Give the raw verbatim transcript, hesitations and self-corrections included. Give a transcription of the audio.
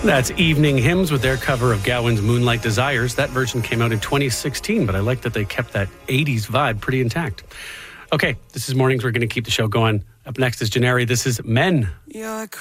That's Evening Hymns with their cover of Gowin's Moonlight Desires. That version came out in twenty sixteen, but I like that they kept that eighties vibe pretty intact. Okay, this is Mornings. We're going to keep the show going. Up next is Janari. This is Men. You're